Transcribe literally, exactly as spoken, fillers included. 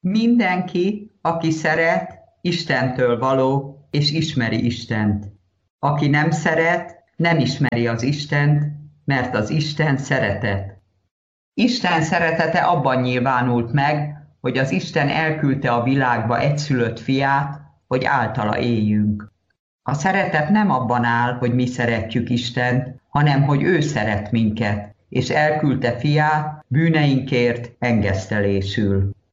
Mindenki, aki szeret, Istentől való, és ismeri Istent. Aki nem szeret, nem ismeri az Istent, mert az Isten szeretet. Isten szeretete abban nyilvánult meg, hogy az Isten elküldte a világba egyszülött fiát, hogy általa éljünk. A szeretet nem abban áll, hogy mi szeretjük Istent, hanem hogy ő szeret minket, és elküldte fiát bűneinkért engesztelésül.